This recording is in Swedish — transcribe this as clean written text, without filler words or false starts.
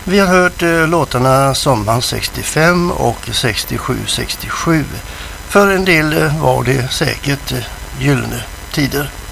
Vi har hört låtarna Sommaren 65 och 67-67. För en del var det säkert gyllene tider.